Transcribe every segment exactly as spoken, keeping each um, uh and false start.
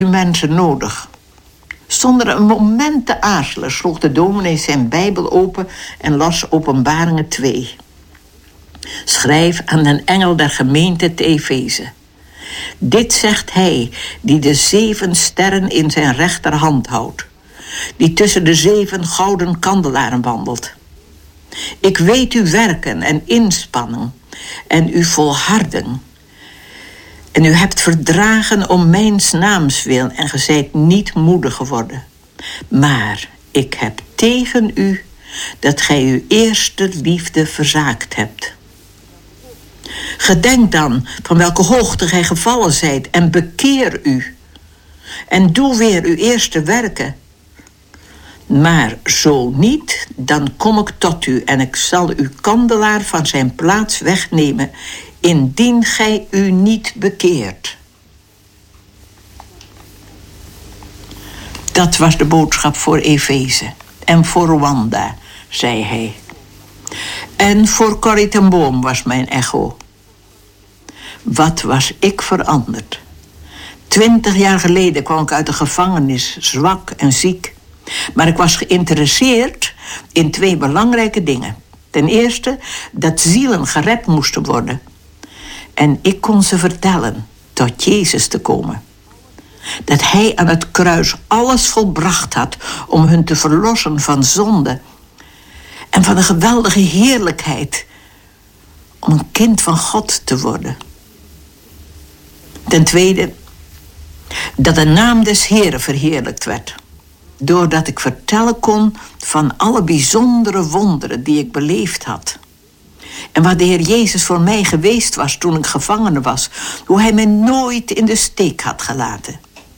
mensen nodig. Zonder een moment te aarzelen sloeg de dominee zijn Bijbel open en las Openbaringen twee. Schrijf aan den engel der gemeente te Efeze. Dit zegt hij die de zeven sterren in zijn rechterhand houdt, die tussen de zeven gouden kandelaren wandelt. Ik weet uw werken en inspanning en uw volharding. En u hebt verdragen om mijns naams wil en ge zijt niet moedig geworden. Maar ik heb tegen u dat gij uw eerste liefde verzaakt hebt. Gedenk dan van welke hoogte gij gevallen zijt en bekeer u. En doe weer uw eerste werken. Maar zo niet, dan kom ik tot u en ik zal uw kandelaar van zijn plaats wegnemen, indien gij u niet bekeert. Dat was de boodschap voor Efeze en voor Rwanda, zei hij. En voor Corrie ten Boom was mijn echo. Wat was ik veranderd? Twintig jaar geleden kwam ik uit de gevangenis, zwak en ziek. Maar ik was geïnteresseerd in twee belangrijke dingen. Ten eerste, dat zielen gered moesten worden. En ik kon ze vertellen tot Jezus te komen. Dat hij aan het kruis alles volbracht had om hun te verlossen van zonde. En van de geweldige heerlijkheid om een kind van God te worden. Ten tweede, dat de naam des Heeren verheerlijkt werd. Doordat ik vertellen kon van alle bijzondere wonderen die ik beleefd had. En waar de Heer Jezus voor mij geweest was toen ik gevangene was. Hoe hij mij nooit in de steek had gelaten.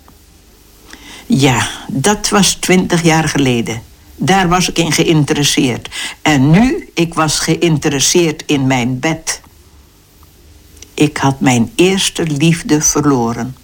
Ja, dat was twintig jaar geleden. Daar was ik in geïnteresseerd. En nu, ik was geïnteresseerd in mijn bed. Ik had mijn eerste liefde verloren.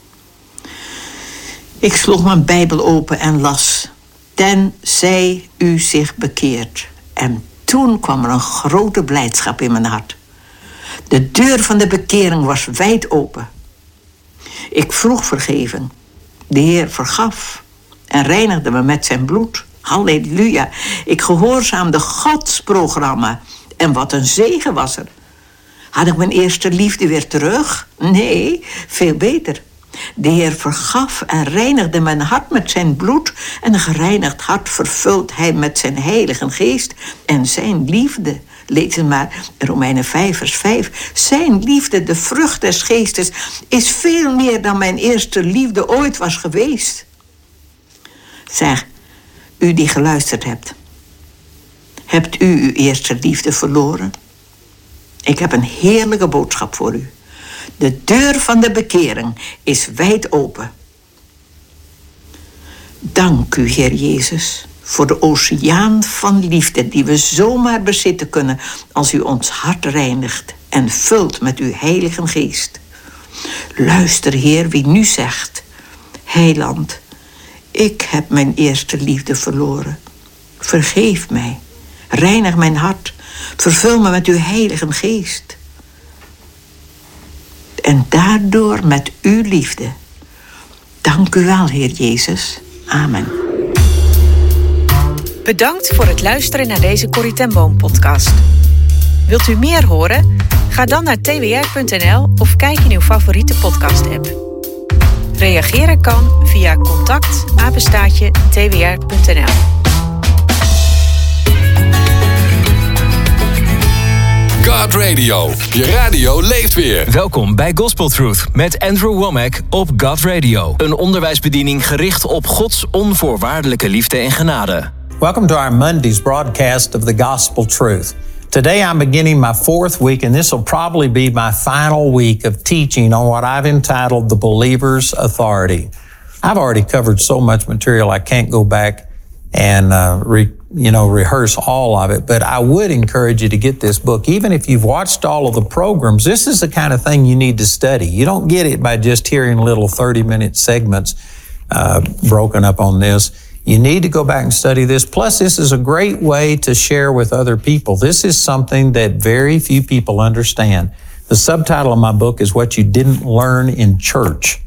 Ik sloeg mijn Bijbel open en las. Tenzij u zich bekeert. En toen kwam er een grote blijdschap in mijn hart. De deur van de bekering was wijd open. Ik vroeg vergeving. De Heer vergaf en reinigde me met zijn bloed. Halleluja. Ik gehoorzaamde Gods programma. En wat een zegen was er. Had ik mijn eerste liefde weer terug? Nee, veel beter. De Heer vergaf en reinigde mijn hart met zijn bloed. En een gereinigd hart vervult hij met zijn heilige geest en zijn liefde. Lees het maar, Romeinen vijf vers vijf. Zijn liefde, de vrucht des geestes, is veel meer dan mijn eerste liefde ooit was geweest. Zeg, u die geluisterd hebt. Hebt u uw eerste liefde verloren? Ik heb een heerlijke boodschap voor u. De deur van de bekering is wijd open. Dank u, Heer Jezus, voor de oceaan van liefde die we zomaar bezitten kunnen als u ons hart reinigt en vult met uw heilige geest. Luister, Heer, wie nu zegt: Heiland, ik heb mijn eerste liefde verloren. Vergeef mij, reinig mijn hart, vervul me met uw heilige geest. En daardoor met uw liefde. Dank u wel, Heer Jezus. Amen. Bedankt voor het luisteren naar deze Corrie ten Boom podcast. Wilt u meer horen? Ga dan naar t w r punt n l of kijk in uw favoriete podcast app. Reageren kan via contact apenstaartje t w r punt n l. God Radio. Je radio leeft weer. Welkom bij Gospel Truth met Andrew Womack op God Radio. Een onderwijsbediening gericht op Gods onvoorwaardelijke liefde en genade. Welcome to our Monday's broadcast of the Gospel Truth. Today I'm beginning my fourth week, and this will probably be my final week of teaching on what I've entitled The Believer's Authority. I've already covered so much material I can't go back and uh, re, you know, rehearse all of it, but I would encourage you to get this book. Even if you've watched all of the programs, this is the kind of thing you need to study. You don't get it by just hearing little thirty-minute segments uh, broken up on this. You need to go back and study this. Plus, this is a great way to share with other people. This is something that very few people understand. The subtitle of my book is What You Didn't Learn in Church.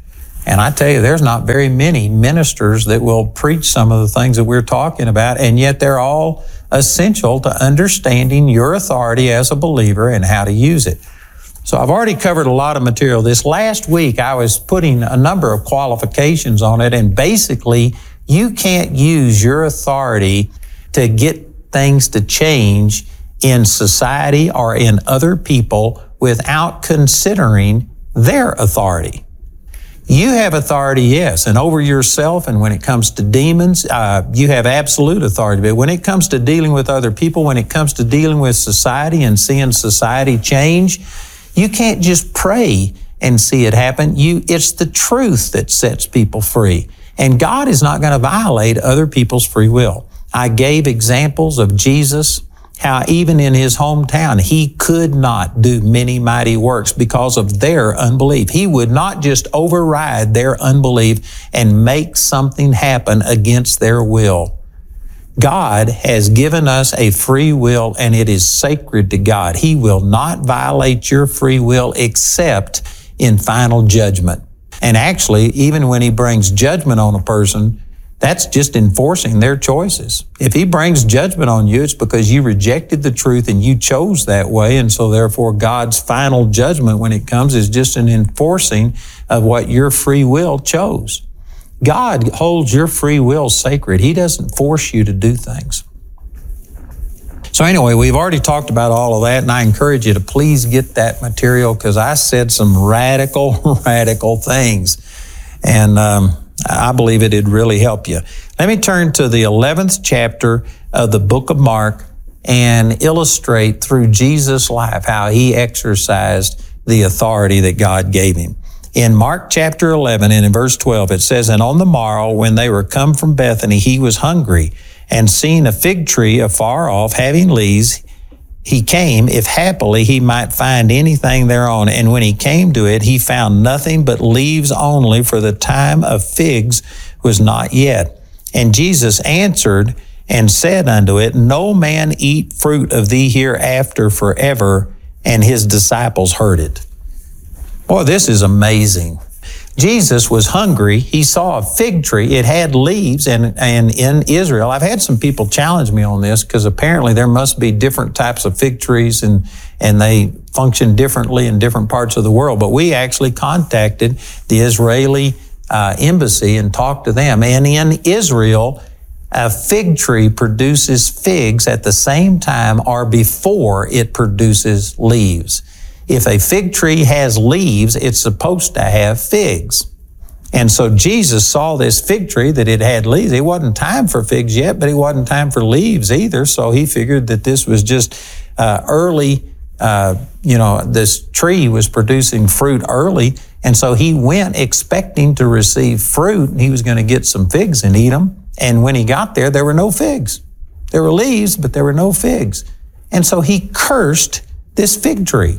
And I tell you, there's not very many ministers that will preach some of the things that we're talking about, and yet they're all essential to understanding your authority as a believer and how to use it. So I've already covered a lot of material. This last week, I was putting a number of qualifications on it, and basically, you can't use your authority to get things to change in society or in other people without considering their authority. You have authority, yes, and over yourself, and when it comes to demons, uh, you have absolute authority. But when it comes to dealing with other people, when it comes to dealing with society and seeing society change, you can't just pray and see it happen. You, it's the truth that sets people free. And God is not going to violate other people's free will. I gave examples of Jesus, how even in his hometown, he could not do many mighty works because of their unbelief. He would not just override their unbelief and make something happen against their will. God has given us a free will, and it is sacred to God. He will not violate your free will except in final judgment. And actually, even when he brings judgment on a person, that's just enforcing their choices. If he brings judgment on you, it's because you rejected the truth and you chose that way. And so therefore, God's final judgment when it comes is just an enforcing of what your free will chose. God holds your free will sacred. He doesn't force you to do things. So anyway, we've already talked about all of that, and I encourage you to please get that material, because I said some radical, radical things. And um, I believe it'd really help you. Let me turn to the eleventh chapter of the book of Mark and illustrate through Jesus' life how he exercised the authority that God gave him. In Mark chapter eleven and in verse twelve, it says, "And on the morrow, when they were come from Bethany, he was hungry, and seeing a fig tree afar off, having leaves, he came, if happily he might find anything thereon. And when he came to it, he found nothing but leaves only, for the time of figs was not yet. And Jesus answered and said unto it, No man eat fruit of thee hereafter forever. And his disciples heard it." Boy, this is amazing. Jesus was hungry. He saw a fig tree. It had leaves, and, and in Israel, I've had some people challenge me on this, because apparently there must be different types of fig trees, and, and they function differently in different parts of the world. But we actually contacted the Israeli uh, embassy and talked to them. And in Israel, a fig tree produces figs at the same time or before it produces leaves. If a fig tree has leaves, it's supposed to have figs. And so Jesus saw this fig tree that it had leaves. It wasn't time for figs yet, but it wasn't time for leaves either. So he figured that this was just uh, early, uh, you know, this tree was producing fruit early. And so he went expecting to receive fruit, and he was going to get some figs and eat them. And when he got there, there were no figs. There were leaves, but there were no figs. And so he cursed this fig tree.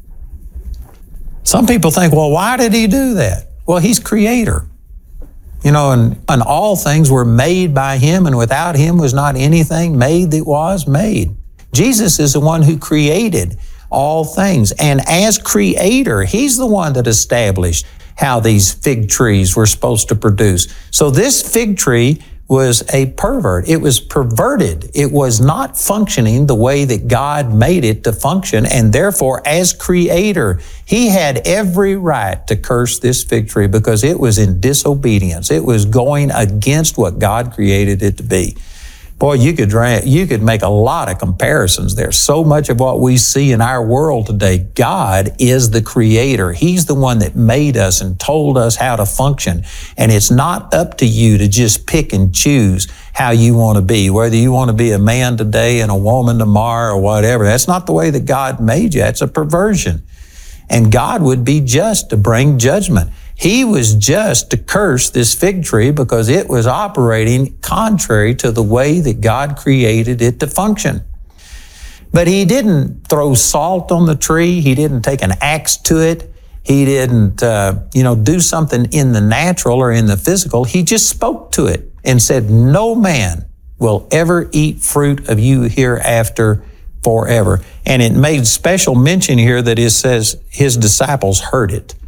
Some people think, well, why did he do that? Well, he's creator. You know, and, and all things were made by him, and without him was not anything made that was made. Jesus is the one who created all things. And as creator, he's the one that established how these fig trees were supposed to produce. So this fig tree was a pervert. It was perverted. It was not functioning the way that God made it to function. And therefore, as creator, he had every right to curse this fig tree because it was in disobedience. It was going against what God created it to be. Boy, you could you could make a lot of comparisons there. So much of what we see in our world today, God is the creator. He's the one that made us and told us how to function. And it's not up to you to just pick and choose how you want to be, whether you want to be a man today and a woman tomorrow or whatever. That's not the way that God made you. That's a perversion. And God would be just to bring judgment. He was just to curse this fig tree because it was operating contrary to the way that God created it to function. But he didn't throw salt on the tree. He didn't take an axe to it. He didn't, uh, you know, do something in the natural or in the physical. He just spoke to it and said, no man will ever eat fruit of you hereafter forever. And it made special mention here that it says his disciples heard it.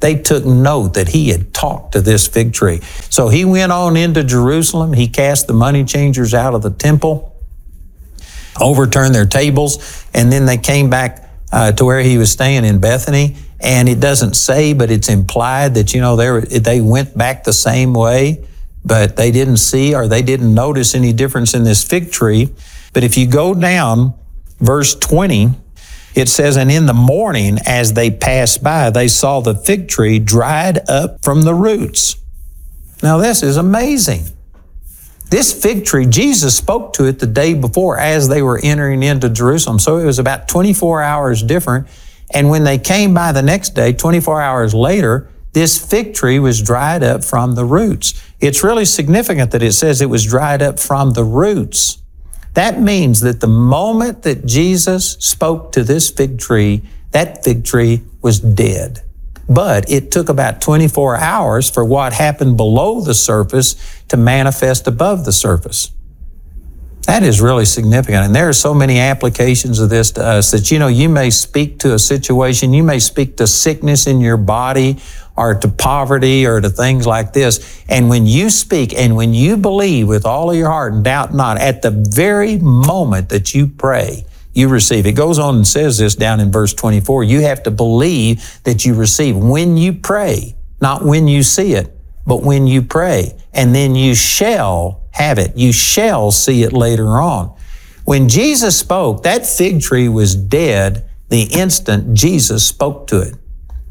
They took note that he had talked to this fig tree. So he went on into Jerusalem. He cast the money changers out of the temple, overturned their tables, and then they came back uh, to where he was staying in Bethany. And it doesn't say, but it's implied that, you know, they they went back the same way, but they didn't see or they didn't notice any difference in this fig tree. But if you go down, verse twenty, it says, and in the morning as they passed by, they saw the fig tree dried up from the roots. Now this is amazing. This fig tree, Jesus spoke to it the day before as they were entering into Jerusalem. So it was about twenty-four hours different. And when they came by the next day, twenty-four hours later, this fig tree was dried up from the roots. It's really significant that it says it was dried up from the roots. That means that the moment that Jesus spoke to this fig tree, that fig tree was dead. But it took about twenty-four hours for what happened below the surface to manifest above the surface. That is really significant. And there are so many applications of this to us that, you know, you may speak to a situation, you may speak to sickness in your body or to poverty or to things like this. And when you speak and when you believe with all of your heart and doubt not, at the very moment that you pray, you receive. It goes on and says this down in verse twenty-four. You have to believe that you receive when you pray, not when you see it, but when you pray. And then you shall have it. You shall see it later on. When Jesus spoke, that fig tree was dead the instant Jesus spoke to it.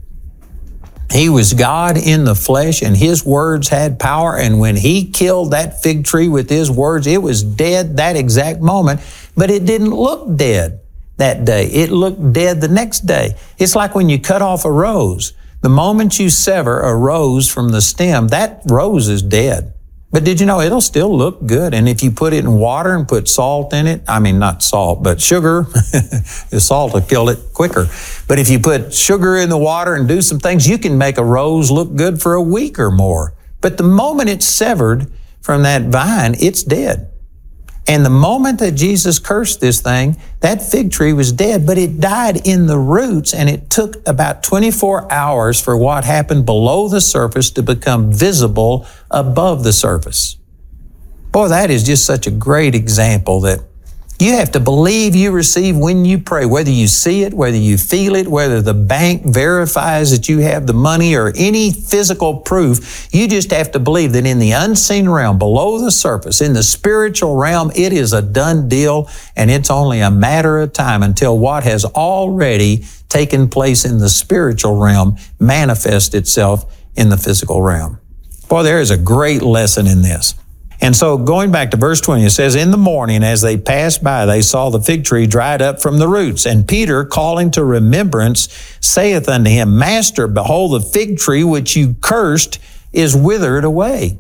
He was God in the flesh, and his words had power. And when he killed that fig tree with his words, it was dead that exact moment. But it didn't look dead that day. It looked dead the next day. It's like when you cut off a rose. The moment you sever a rose from the stem, that rose is dead. But did you know it'll still look good? And if you put it in water and put salt in it, I mean, not salt, but sugar, the salt will kill it quicker. But if you put sugar in the water and do some things, you can make a rose look good for a week or more. But the moment it's severed from that vine, it's dead. And the moment that Jesus cursed this thing, that fig tree was dead, but it died in the roots, and it took about twenty-four hours for what happened below the surface to become visible above the surface. Boy, that is just such a great example that you have to believe you receive when you pray, whether you see it, whether you feel it, whether the bank verifies that you have the money or any physical proof. You just have to believe that in the unseen realm, below the surface, in the spiritual realm, it is a done deal, and it's only a matter of time until what has already taken place in the spiritual realm manifests itself in the physical realm. Boy, there is a great lesson in this. And so going back to verse twenty, it says, in the morning as they passed by, they saw the fig tree dried up from the roots. And Peter, calling to remembrance, saith unto him, Master, behold, the fig tree which you cursed is withered away.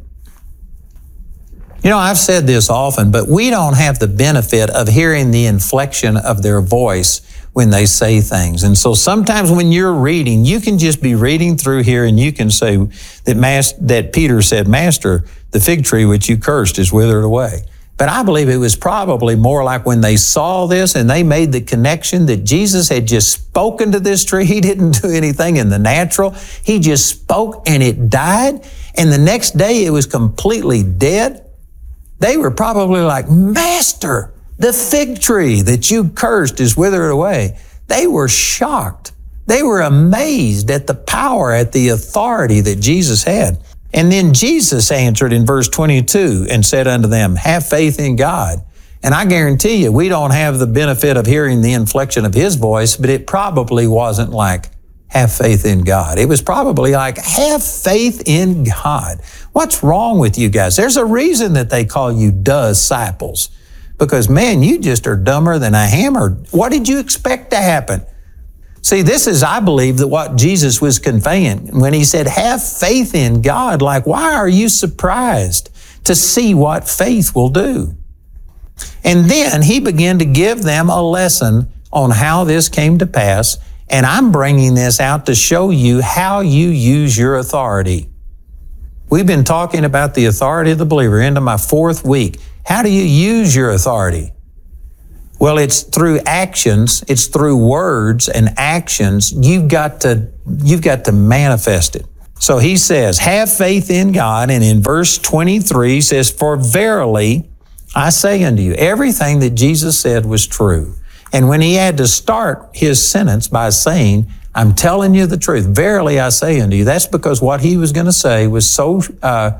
You know, I've said this often, but we don't have the benefit of hearing the inflection of their voice when they say things. And so sometimes when you're reading, you can just be reading through here and you can say that, Mas- that Peter said, Master, the fig tree which you cursed is withered away. But I believe it was probably more like when they saw this and they made the connection that Jesus had just spoken to this tree. He didn't do anything in the natural. He just spoke and it died. And the next day it was completely dead. They were probably like, Master, the fig tree that you cursed is withered away. They were shocked. They were amazed at the power, at the authority that Jesus had. And then Jesus answered in verse twenty-two and said unto them, have faith in God. And I guarantee you, we don't have the benefit of hearing the inflection of his voice, but it probably wasn't like, have faith in God. It was probably like, have faith in God. What's wrong with you guys? There's a reason that they call you disciples. Because, man, you just are dumber than a hammer. What did you expect to happen? See, this is, I believe, that what Jesus was conveying when he said, have faith in God. Like, why are you surprised to see what faith will do? And then he began to give them a lesson on how this came to pass. And I'm bringing this out to show you how you use your authority. We've been talking about the authority of the believer into my fourth week. How do you use your authority? Well, it's through actions, it's through words and actions. You've got to, you've got to manifest it. So he says, have faith in God. And in verse twenty-three says, for verily I say unto you, everything that Jesus said was true. And when he had to start his sentence by saying, I'm telling you the truth, verily I say unto you, that's because what he was going to say was so, uh,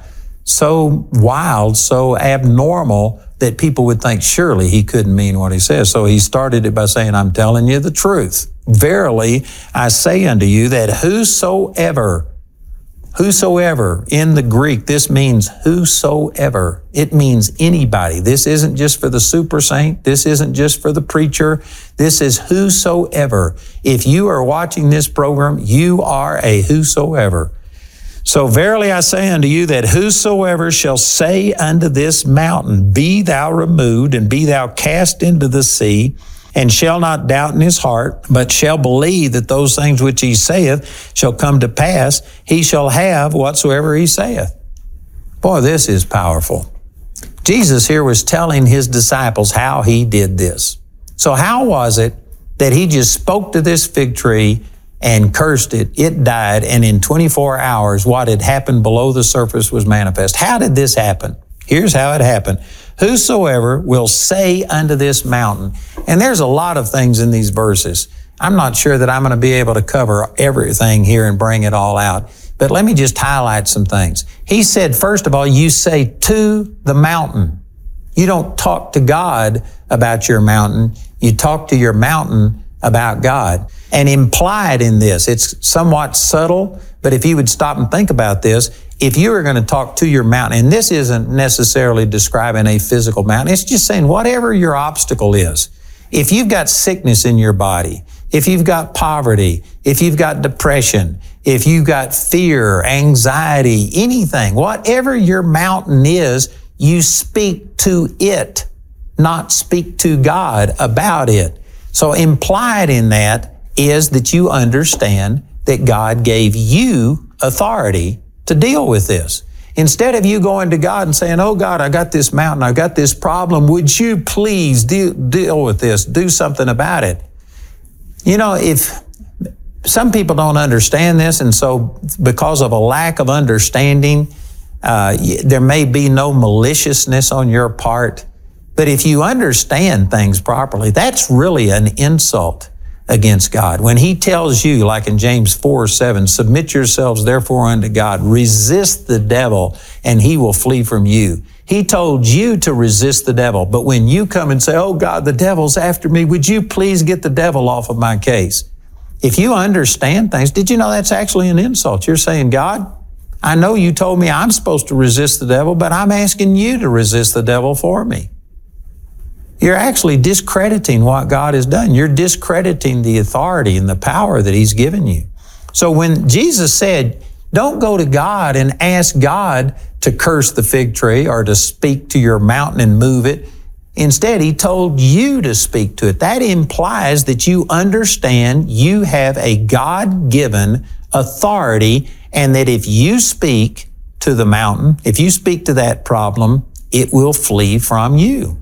so wild, so abnormal that people would think surely he couldn't mean what he says. So he started it by saying, I'm telling you the truth. Verily I say unto you that whosoever Whosoever, in the Greek, this means whosoever. It means anybody. This isn't just for the super saint. This isn't just for the preacher. This is whosoever. If you are watching this program, you are a whosoever. So verily I say unto you that whosoever shall say unto this mountain, be thou removed and be thou cast into the sea, and shall not doubt in his heart, but shall believe that those things which he saith shall come to pass, he shall have whatsoever he saith. Boy, this is powerful. Jesus here was telling his disciples how he did this. So how was it that he just spoke to this fig tree and cursed it? It died, and in twenty-four hours, what had happened below the surface was manifest. How did this happen? Here's how it happened. Whosoever will say unto this mountain, and there's a lot of things in these verses. I'm not sure that I'm going to be able to cover everything here and bring it all out, but let me just highlight some things. He said, first of all, you say to the mountain. You don't talk to God about your mountain. You talk to your mountain about God. And implied in this, it's somewhat subtle, but if you would stop and think about this, if you were going to talk to your mountain, and this isn't necessarily describing a physical mountain, it's just saying whatever your obstacle is. If you've got sickness in your body, if you've got poverty, if you've got depression, if you've got fear, anxiety, anything, whatever your mountain is, you speak to it, not speak to God about it. So implied in that is that you understand that God gave you authority to deal with this. Instead of you going to God and saying, oh God, I got this mountain, I got this problem, would you please deal, deal with this, do something about it? You know, if some people don't understand this, and so because of a lack of understanding, uh, there may be no maliciousness on your part, but if you understand things properly, that's really an insult against God. When he tells you, like in James four seven, submit yourselves therefore unto God, resist the devil and he will flee from you. He told you to resist the devil, but when you come and say, oh God, the devil's after me, would you please get the devil off of my case? If you understand things, did you know that's actually an insult? You're saying, God, I know you told me I'm supposed to resist the devil, but I'm asking you to resist the devil for me. You're actually discrediting what God has done. You're discrediting the authority and the power that he's given you. So when Jesus said, don't go to God and ask God to curse the fig tree or to speak to your mountain and move it, instead, he told you to speak to it. That implies that you understand you have a God-given authority, and that if you speak to the mountain, if you speak to that problem, it will flee from you.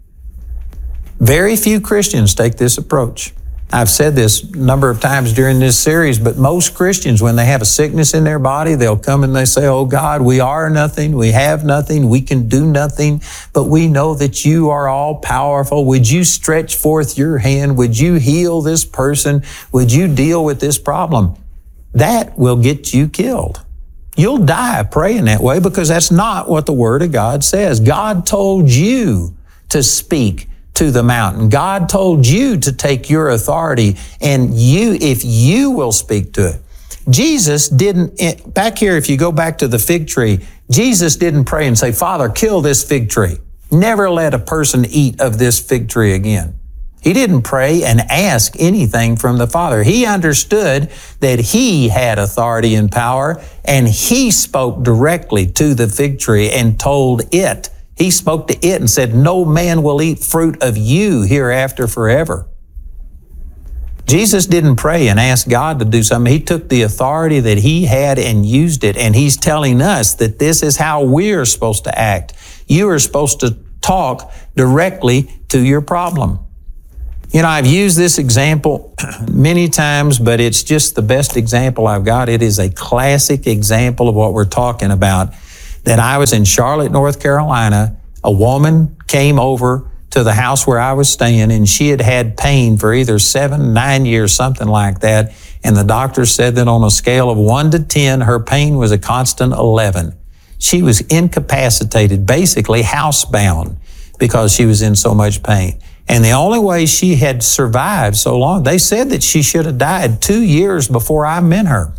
Very few Christians take this approach. I've said this a number of times during this series, but most Christians, when they have a sickness in their body, they'll come and they say, oh God, we are nothing, we have nothing, we can do nothing, but we know that you are all powerful. Would you stretch forth your hand? Would you heal this person? Would you deal with this problem? That will get you killed. You'll die praying that way, because that's not what the Word of God says. God told you to speak to the mountain. God told you to take your authority, and you, if you will speak to it. Jesus didn't, back here, if you go back to the fig tree, Jesus didn't pray and say, Father, kill this fig tree. Never let a person eat of this fig tree again. He didn't pray and ask anything from the Father. He understood that he had authority and power, and he spoke directly to the fig tree and told it. He spoke to it and said, no man will eat fruit of you hereafter forever. Jesus didn't pray and ask God to do something. He took the authority that he had and used it. And he's telling us that this is how we're supposed to act. You are supposed to talk directly to your problem. You know, I've used this example many times, but it's just the best example I've got. It is a classic example of what we're talking about. That I was in Charlotte, North Carolina. A woman came over to the house where I was staying, and she had had pain for either seven, nine years, something like that. And the doctor said that on a scale of one to ten, her pain was a constant eleven. She was incapacitated, basically housebound, because she was in so much pain. And the only way she had survived so long, they said that she should have died two years before I met her.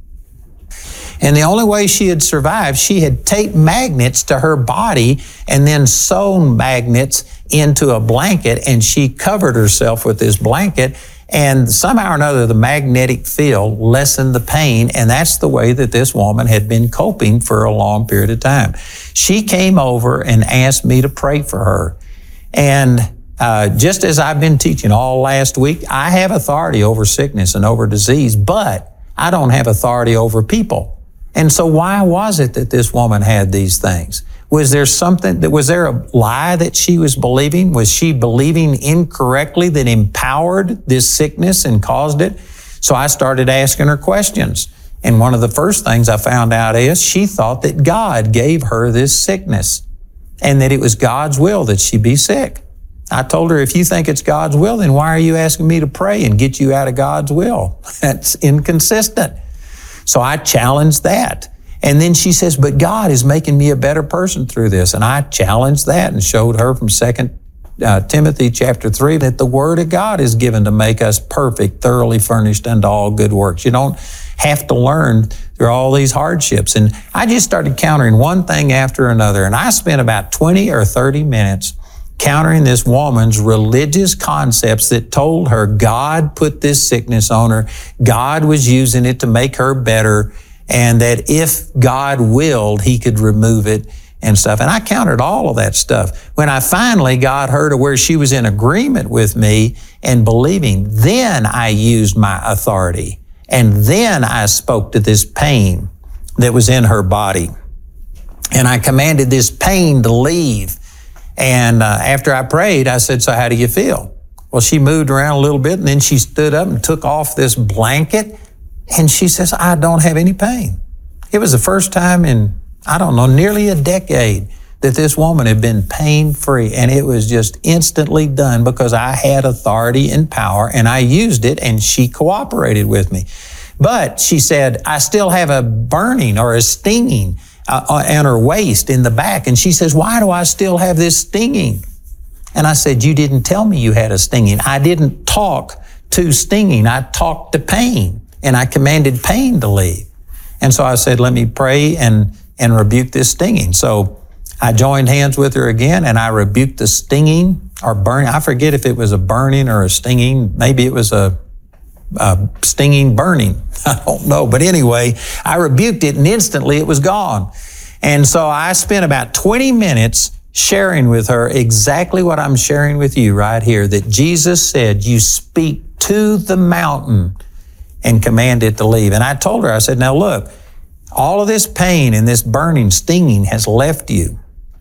And the only way she had survived, she had taped magnets to her body and then sewn magnets into a blanket, and she covered herself with this blanket. And somehow or another, the magnetic field lessened the pain, and that's the way that this woman had been coping for a long period of time. She came over and asked me to pray for her. And Uh, just as I've been teaching all last week, I have authority over sickness and over disease, but I don't have authority over people. And so why was it that this woman had these things? Was there something, that was there a lie that she was believing? Was she believing incorrectly that empowered this sickness and caused it? So I started asking her questions. And one of the first things I found out is she thought that God gave her this sickness and that it was God's will that she be sick. I told her, if you think it's God's will, then why are you asking me to pray and get you out of God's will? That's inconsistent. So I challenged that. And then she says, but God is making me a better person through this. And I challenged that and showed her from Second uh, Timothy chapter three that the Word of God is given to make us perfect, thoroughly furnished unto all good works. You don't have to learn through all these hardships. And I just started countering one thing after another. And I spent about twenty or thirty minutes countering this woman's religious concepts that told her God put this sickness on her, God was using it to make her better, and that if God willed, He could remove it and stuff. And I countered all of that stuff. When I finally got her to where she was in agreement with me and believing, then I used my authority. And then I spoke to this pain that was in her body. And I commanded this pain to leave. And uh, after I prayed, I said, so how do you feel? Well, she moved around a little bit, and then she stood up and took off this blanket, and she says, I don't have any pain. It was the first time in, I don't know, nearly a decade that this woman had been pain-free, and it was just instantly done because I had authority and power, and I used it, and she cooperated with me. But she said, I still have a burning or a stinging Uh, on her waist in the back. And she says, why do I still have this stinging? And I said, you didn't tell me you had a stinging. I didn't talk to stinging. I talked to pain, and I commanded pain to leave. And so I said, let me pray and, and rebuke this stinging. So I joined hands with her again, and I rebuked the stinging or burning. I forget if it was a burning or a stinging. Maybe it was a Uh, stinging, burning. I don't know. But anyway, I rebuked it, and instantly it was gone. And so I spent about twenty minutes sharing with her exactly what I'm sharing with you right here, that Jesus said, you speak to the mountain and command it to leave. And I told her, I said, now look, all of this pain and this burning, stinging has left you.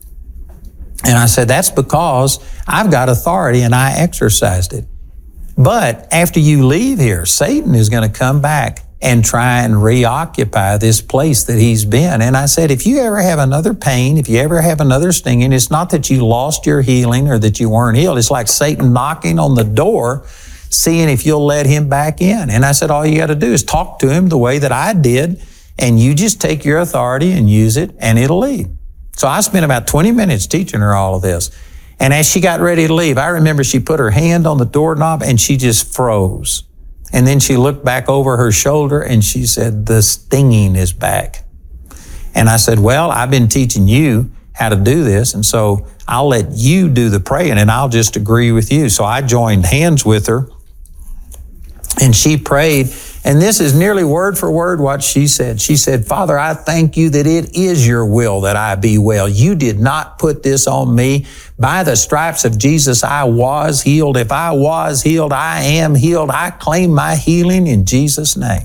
And I said, that's because I've got authority and I exercised it. But after you leave here, Satan is going to come back and try and reoccupy this place that he's been. And I said, if you ever have another pain, if you ever have another stinging, it's not that you lost your healing or that you weren't healed. It's like Satan knocking on the door, seeing if you'll let him back in. And I said, all you got to do is talk to him the way that I did, and you just take your authority and use it, and it'll leave. So I spent about twenty minutes teaching her all of this. And as she got ready to leave, I remember she put her hand on the doorknob and she just froze. And then she looked back over her shoulder and she said, the stinging is back. And I said, well, I've been teaching you how to do this, and so I'll let you do the praying and I'll just agree with you. So I joined hands with her and she prayed. And this is nearly word for word what she said. She said, Father, I thank you that it is your will that I be well. You did not put this on me. By the stripes of Jesus, I was healed. If I was healed, I am healed. I claim my healing in Jesus' name.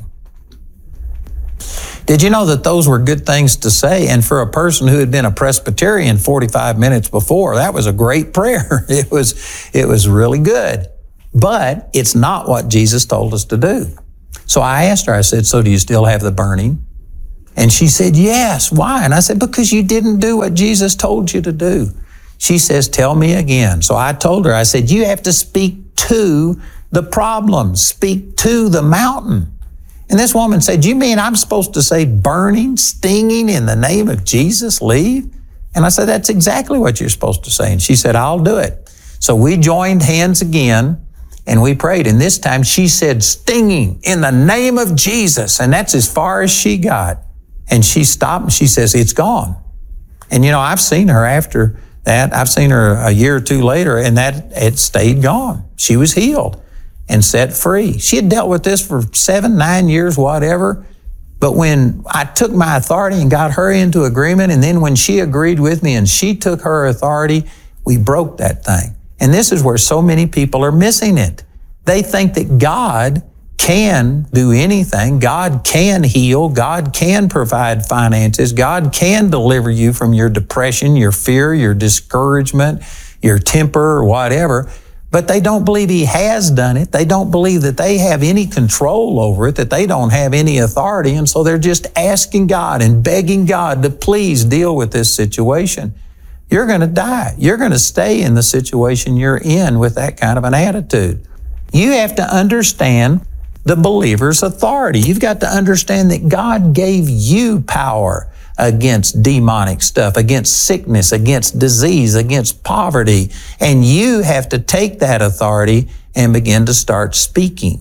Did you know that those were good things to say? And for a person who had been a Presbyterian forty-five minutes before, that was a great prayer. It was, it was really good. But it's not what Jesus told us to do. So I asked her, I said, so do you still have the burning? And she said, yes. Why? And I said, because you didn't do what Jesus told you to do. She says, tell me again. So I told her, I said, you have to speak to the problem. Speak to the mountain. And this woman said, you mean I'm supposed to say burning, stinging in the name of Jesus, leave? And I said, that's exactly what you're supposed to say. And she said, I'll do it. So we joined hands again and we prayed. And this time she said, stinging in the name of Jesus. And that's as far as she got. And she stopped and she says, it's gone. And you know, I've seen her after that. I've seen her a year or two later and that it stayed gone. She was healed and set free. She had dealt with this for seven, nine years, whatever. But when I took my authority and got her into agreement, and then when she agreed with me and she took her authority, we broke that thing. And this is where so many people are missing it. They think that God can do anything. God can heal. God can provide finances. God can deliver you from your depression, your fear, your discouragement, your temper, or whatever. But they don't believe He has done it. They don't believe that they have any control over it, that they don't have any authority. And so they're just asking God and begging God to please deal with this situation. You're going to die. You're going to stay in the situation you're in with that kind of an attitude. You have to understand the believer's authority. You've got to understand that God gave you power against demonic stuff, against sickness, against disease, against poverty. And you have to take that authority and begin to start speaking.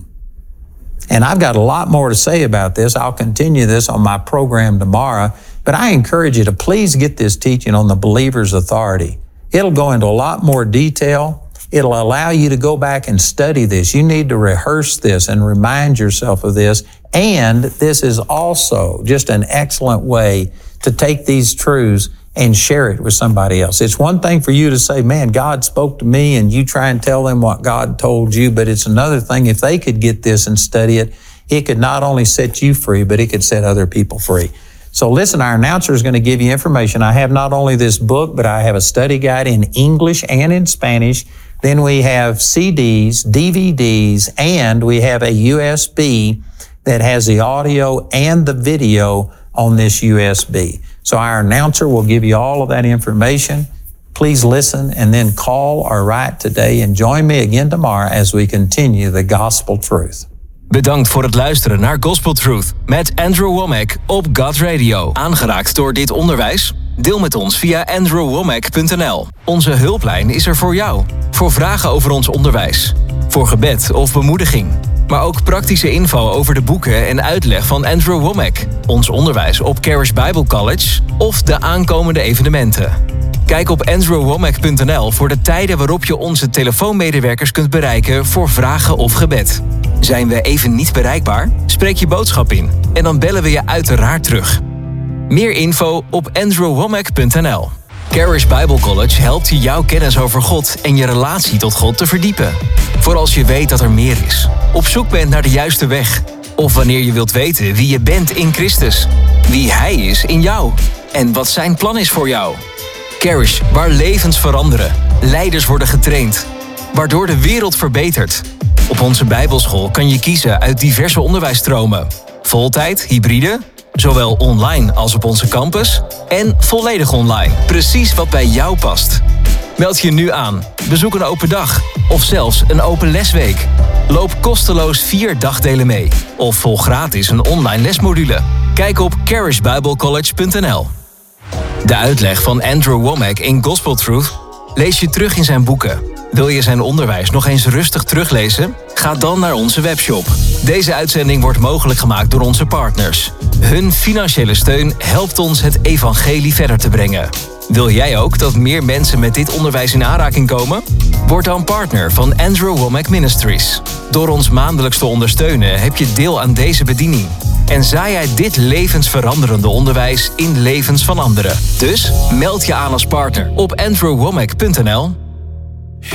And I've got a lot more to say about this. I'll continue this on my program tomorrow. But I encourage you to please get this teaching on the believer's authority. It'll go into a lot more detail. It'll allow you to go back and study this. You need to rehearse this and remind yourself of this. And this is also just an excellent way to take these truths and share it with somebody else. It's one thing for you to say, man, God spoke to me, and you try and tell them what God told you, but it's another thing if they could get this and study it, it could not only set you free, but it could set other people free. So listen, our announcer is going to give you information. I have not only this book, but I have a study guide in English and in Spanish. Then we have C Ds, D V Ds, and we have a U S B that has the audio and the video on this U S B. So our announcer will give you all of that information. Please listen and then call or write today and join me again tomorrow as we continue the gospel truth. Bedankt voor het luisteren naar Gospel Truth met Andrew Wommack op God Radio. Aangeraakt door dit onderwijs? Deel met ons via andrew wommack punt n l. Onze hulplijn is er voor jou. Voor vragen over ons onderwijs. Voor gebed of bemoediging. Maar ook praktische info over de boeken en uitleg van Andrew Wommack. Ons onderwijs op Charis Bible College of de aankomende evenementen. Kijk op andrew wommack punt n l voor de tijden waarop je onze telefoonmedewerkers kunt bereiken voor vragen of gebed. Zijn we even niet bereikbaar? Spreek je boodschap in en dan bellen we je uiteraard terug. Meer info op andrew wommack punt n l. Charis Bible College helpt je jouw kennis over God en je relatie tot God te verdiepen. Voor als je weet dat er meer is, op zoek bent naar de juiste weg, of wanneer je wilt weten wie je bent in Christus, wie Hij is in jou en wat Zijn plan is voor jou. Charis, waar levens veranderen, leiders worden getraind, waardoor de wereld verbetert. Op onze Bijbelschool kan je kiezen uit diverse onderwijsstromen. Voltijd, hybride, zowel online als op onze campus, en volledig online. Precies wat bij jou past. Meld je nu aan, bezoek een open dag of zelfs een open lesweek. Loop kosteloos vier dagdelen mee of volg gratis een online lesmodule. Kijk op charis bible college punt n l. De uitleg van Andrew Wommack in Gospel Truth lees je terug in zijn boeken. Wil je zijn onderwijs nog eens rustig teruglezen? Ga dan naar onze webshop. Deze uitzending wordt mogelijk gemaakt door onze partners. Hun financiële steun helpt ons het evangelie verder te brengen. Wil jij ook dat meer mensen met dit onderwijs in aanraking komen? Word dan partner van Andrew Wommack Ministries. Door ons maandelijks te ondersteunen heb je deel aan deze bediening. En zaai jij dit levensveranderende onderwijs in levens van anderen. Dus meld je aan als partner op andrew wommack punt n l.